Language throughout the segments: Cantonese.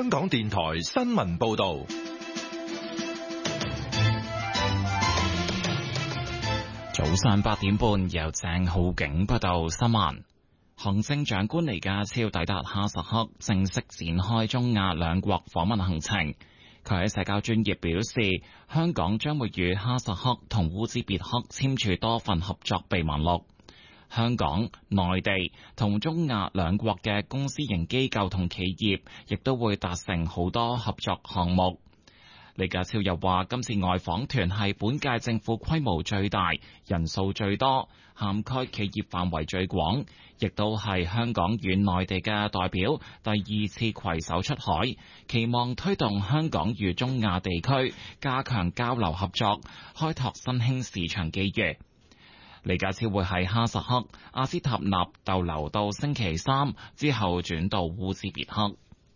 港電台新聞報道。 早上8點半，由鄭浩景報道新聞。行政長官李家超抵達哈薩克，正式展開中亞兩國訪問行程。佢喺社交專頁表示，香港將會與哈薩克同烏茲別克簽署多份合作備忘錄。香港、內地同中亞兩國嘅公私營機構同企業，亦都會達成好多合作項目。李家超又話，今次外訪團係本屆政府規模最大、人數最多、涵蓋企業範圍最廣，亦都係香港與內地嘅代表第二次攜手出海，期望推動香港與中亞地區加強交流合作，開拓新興市場機遇。李家超會喺哈薩克阿斯塔納逗留到星期三，之後轉到烏茲別克。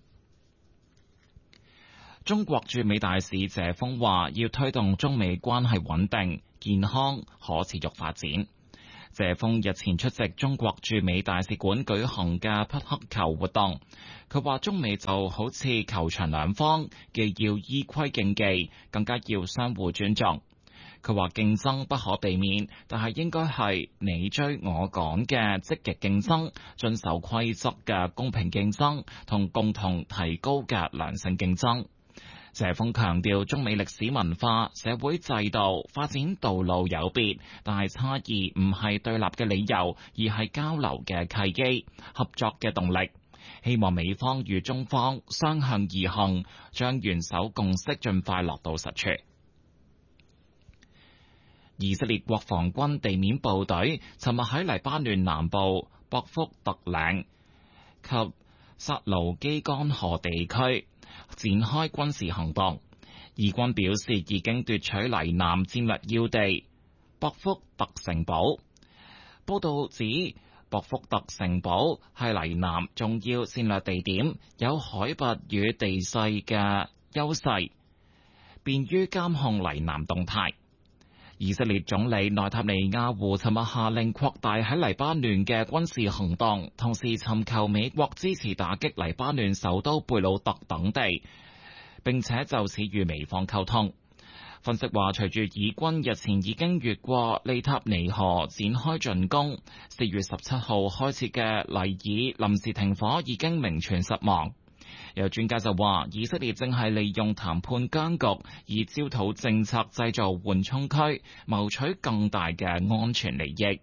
中國駐美大使謝鋒話，要推動中美關係穩定、健康、可持續發展。謝鋒日前出席中國駐美大使館舉行嘅匹克球活動，佢話中美就好似球場兩方，既要依規競技，更加要相互尊重。佢話競爭不可避免，但係應該係你追我趕嘅積極競爭，遵守規則嘅公平競爭，同共同提高嘅良性競爭。謝鋒強調，中美歷史文化、社會制度發展道路有別，但係差異唔係對立嘅理由，而係交流嘅契機、合作嘅動力。希望美方與中方相向而行，將元首共識盡快落到實處。以色列國防軍地面部隊尋日喺黎巴嫩南部博福特嶺及薩盧基干河地區展開軍事行動，以軍表示已經奪取黎南戰略要地博福特城堡。報道指博福特城堡係黎南重要戰略地點，有海拔與地勢嘅優勢，便於監控黎南動態。以色列總理內塔尼亞胡尋日下令擴大喺黎巴嫩嘅軍事行動，同時尋求美國支持打擊黎巴嫩首都貝魯特等地，並且就此與美方溝通。分析話，隨住以軍日前已經越過利塔尼河展開進攻，4月17號開設嘅黎爾臨時停火已經名存實亡。有專家就話，以色列正係利用談判僵局，以焦土政策製造緩衝區，謀取更大嘅安全利益。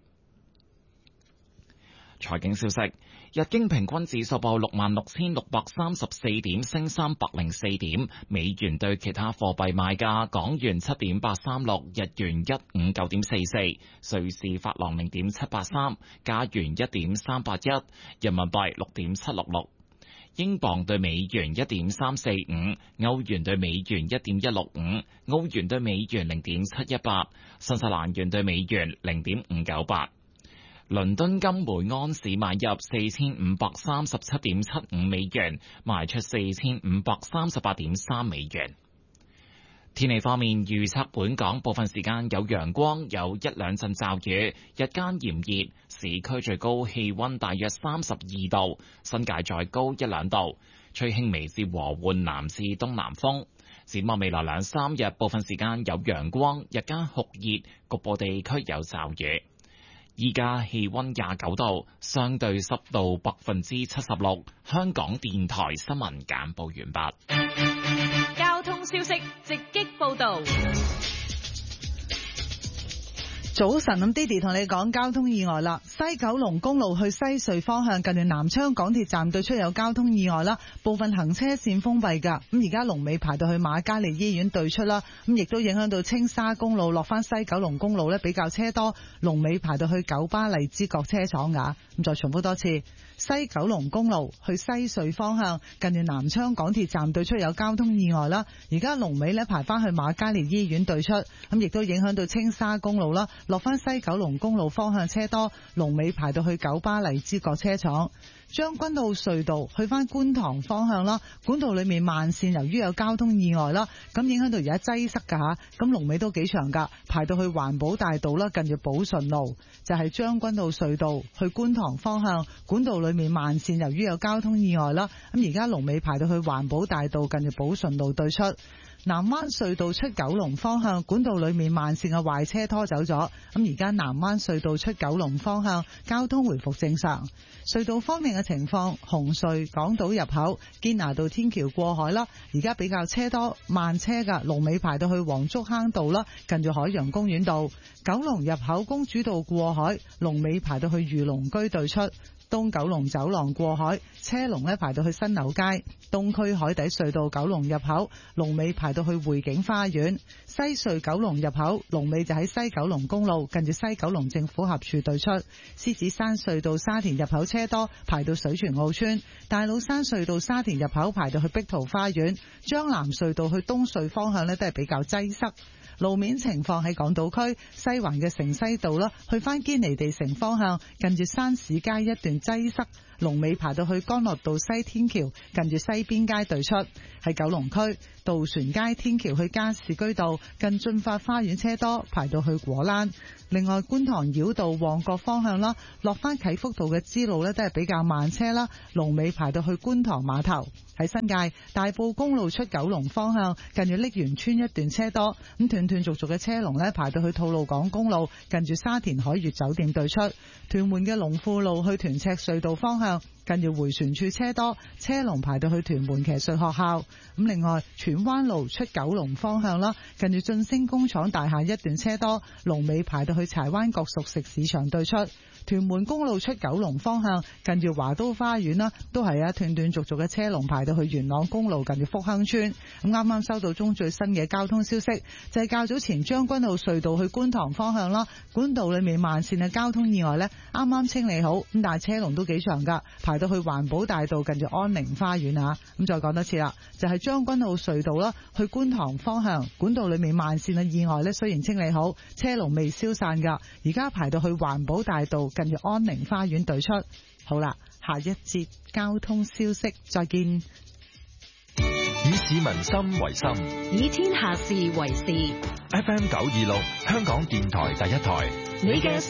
財經消息，日經平均指數報66,634點，升304點。美元對其他貨幣賣價，港元7.836，日元159.44，瑞士法郎0.783，加元1.381，人民幣6.766。英鎊對美元1.345，歐元對美元1.165，澳元對美元0.718，新西蘭元對美元0.598。倫敦金每安士買入4537.75美元，賣出4538.3美元。天氣方面，預測本港部分時間有陽光，有一兩陣驟雨，日間炎熱，市區最高氣溫大約32度，新界再高一兩度，吹輕微至和緩南至東南風。展望未來2、3日，部分時間有陽光，日間酷熱，局部地區有驟雨。依家氣溫29度，相對濕度76%。香港電台新聞簡報完畢。 交通消息直擊報道。 早晨，咁 Didi 同你講交通意外啦。西九龍公路去西隧方向，近住南昌港鐵站對出有交通意外啦，部分行車線封閉噶。咁而家龍尾排到去瑪嘉烈醫院對出啦，咁亦都影響到青沙公路落翻西九龍公路呢，比較車多，龍尾排到去九巴荔枝角車廠噶。咁再重複多次，西九龍公路去西隧方向，近住南昌港鐵站對出有交通意外啦，而家龍尾呢排翻去瑪嘉烈醫院對出，咁亦都影響到青沙公路啦。落翻西九龍公路方向車多，龍尾排到去九巴荔枝角車廠。 將軍澳隧道去翻觀塘方向啦，管道裏面慢線由於有交通意外啦，咁影響到而家擠塞噶吓，咁龍尾都幾長噶，排到去環保大道啦，近住寶順路，就係將軍澳隧道去觀塘方向，管道裏面慢線由於有交通意外啦，咁而家龍尾排到去環保大道近住寶順路對出。南灣隧道出九龍方向，管道裏面慢線嘅壞車拖走咗，咁而家南灣隧道出九龍方向交通回復正常。隧道方面嘅情況，紅隧港島入口堅拿道天橋過海啦，而家比較車多慢車噶，龍尾排到去黃竹坑道啦，近住海洋公園道。九龍入口公主道過海，龍尾排到去漁龍居對出。東九龍走廊過海，車龍咧排到去新樓街。東區海底隧道九龍入口，龍尾排到去匯景花園。西隧九龍入口，龍尾就喺西九龍公路近住西九龍政府合署對出。獅子山隧道沙田入口車多，排到水泉澳村。大老山隧道沙田入口排到去碧桃花園。將南隧道去東隧方向咧都係比較擠塞。路面情況喺港島區西環嘅城西道啦，去翻堅尼地城方向，近住山市街一段擠塞，龍尾排到去干諾道西天橋，近住西邊街對出。喺九龍區渡船街天橋去加士居道，近駿發花園車多，排到去果欄。另外觀塘繞道旺角方向啦，落翻啟福道嘅支路呢都係比較慢車啦，龍尾排到去觀塘碼頭。喺新界大埔公路出九龍方向，近住瀝源村一段車多，咁斷斷續續嘅車龍呢排到去吐露港公路，近住沙田海悅酒店對出。屯門嘅龍富路去屯赤隧道方向，近住迴旋處車多，車龍排到去屯門騎術學校。咁另外荃灣路出九龍方向啦，近住晉升工廠大廈一段車多，龍尾排到去柴灣角熟食市場對出。屯門公路出九龍方向，近住華都花園啦，都係斷斷續續嘅車龍排到去元朗公路近住福亨村。咁啱啱收到中最新嘅交通消息，就係較早前將軍澳隧道去觀塘方向啦，管道裏面慢線嘅交通意外呢，啱啱清理好，咁但係車龍都幾長噶，排到去環保大道近住安寧花園啊。咁再講多次啦，就係將軍澳隧道啦，去觀塘方向管道裏面慢線嘅意外呢，雖然清理好，車龍未消散噶，而家排到去環保大道近住安寧花園對出。好啦，下一節交通消息再見。 以市民心為心， 以天下事為事。 FM 926香港電台第一台， 你嘅